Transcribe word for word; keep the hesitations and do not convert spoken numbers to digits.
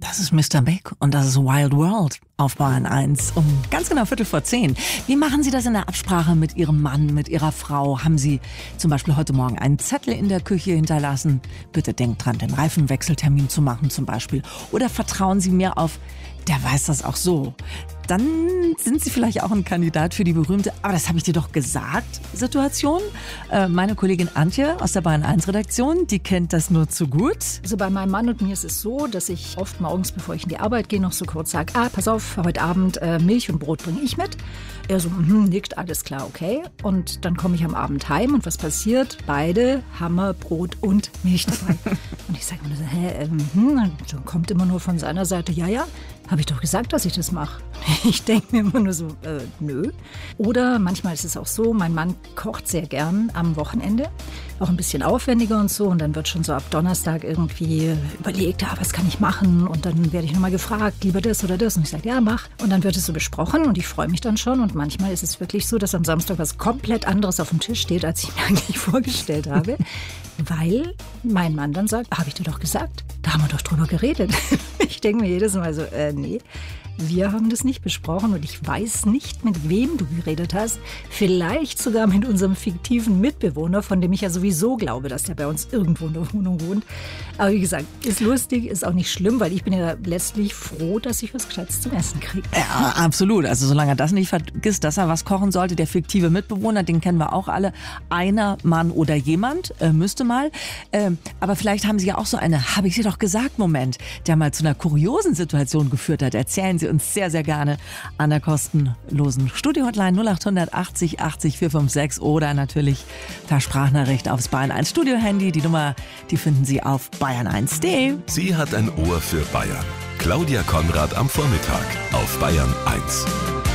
Das ist Mister Big und das ist Wild World auf Bayern eins um ganz genau Viertel vor zehn. Wie machen Sie das in der Absprache mit Ihrem Mann, mit Ihrer Frau? Haben Sie zum Beispiel heute Morgen einen Zettel in der Küche hinterlassen? Bitte denkt dran, den Reifenwechseltermin zu machen zum Beispiel. Oder vertrauen Sie mir auf, der weiß das auch so. Dann sind Sie vielleicht auch ein Kandidat für die berühmte, aber das habe ich dir doch gesagt, Situation. Äh, meine Kollegin Antje aus der Bayern eins Redaktion, die kennt das nur zu gut. Also bei meinem Mann und mir ist es so, dass ich oft morgens, bevor ich in die Arbeit gehe, noch so kurz sage, ah, pass auf, heute Abend äh, Milch und Brot bringe ich mit. Er so, hm, nickt, alles klar, okay. Und dann komme ich am Abend heim und was passiert? Beide Hammer, Brot und Milch dabei. Und ich sage immer so, hä, ähm, hm, dann kommt immer nur von seiner Seite, ja, ja, habe ich doch gesagt, dass ich das mache. Ich denke mir immer nur so, äh, nö. Oder manchmal ist es auch so, mein Mann kocht sehr gern am Wochenende, auch ein bisschen aufwendiger und so. Und dann wird schon so ab Donnerstag irgendwie überlegt, ja, was kann ich machen? Und dann werde ich nochmal gefragt, lieber das oder das. Und ich sage, ja, mach. Und dann wird es so besprochen und ich freue mich dann schon. Und manchmal ist es wirklich so, dass am Samstag was komplett anderes auf dem Tisch steht, als ich mir eigentlich vorgestellt habe. Weil mein Mann dann sagt, habe ich dir doch gesagt, da haben wir doch drüber geredet. Ich denke mir jedes Mal so, äh, nee, wir haben das nicht besprochen und ich weiß nicht, mit wem du geredet hast. Vielleicht sogar mit unserem fiktiven Mitbewohner, von dem ich ja sowieso glaube, dass der bei uns irgendwo in der Wohnung wohnt. Aber wie gesagt, ist lustig, ist auch nicht schlimm, weil ich bin ja letztlich froh, dass ich was Gescheites zum Essen kriege. Ja, absolut. Also solange er das nicht vergisst, dass er was kochen sollte, der fiktive Mitbewohner, den kennen wir auch alle. Einer, Mann oder jemand, äh, müsste mal. Ähm, aber vielleicht haben Sie ja auch so eine, habe ich dir doch gesagt, Moment, der mal zu einer kuriosen Situation geführt hat. Erzählen Sie uns sehr, sehr gerne an der kostenlosen Studio-Hotline null acht achtzig achtzig vier fünf sechs oder natürlich per Sprachnachricht aufs Bayern eins Studio-Handy. Die Nummer, die finden Sie auf bayern eins punkt de. Sie hat ein Ohr für Bayern. Claudia Konrad am Vormittag auf Bayern eins.